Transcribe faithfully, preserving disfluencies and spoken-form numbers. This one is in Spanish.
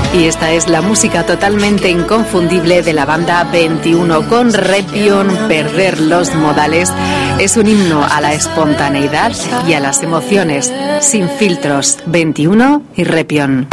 Y esta es la música totalmente inconfundible de la banda veintiuno con Repion. Perder los modales es un himno a la espontaneidad y a las emociones, sin filtros. veintiuno y Repion.